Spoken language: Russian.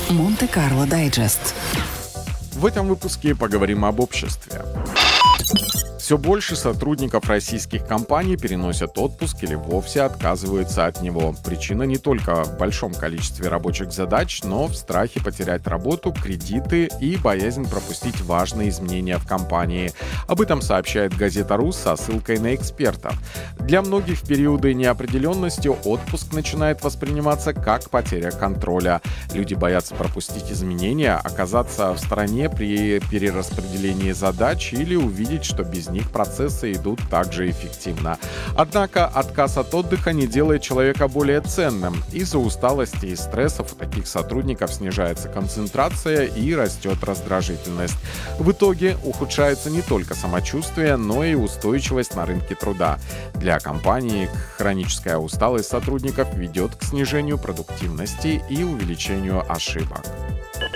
Монте-Карло Дайджест. В этом выпуске поговорим об обществе. Все больше сотрудников российских компаний переносят отпуск или вовсе отказываются от него. Причина не только в большом количестве рабочих задач, но в страхе потерять работу, кредиты и боязнь пропустить важные изменения в компании. Об этом сообщает газета «Рус» со ссылкой на экспертов. Для многих в периоды неопределенности отпуск начинает восприниматься как потеря контроля. Люди боятся пропустить изменения, оказаться в стороне при перераспределении задач или увидеть, что без них процессы идут также эффективно. Однако отказ от отдыха не делает человека более ценным. Из-за усталости и стрессов у таких сотрудников снижается концентрация и растет раздражительность. В итоге ухудшается не только самочувствие, но и устойчивость на рынке труда. Для компании хроническая усталость сотрудников ведет к снижению продуктивности и увеличению ошибок.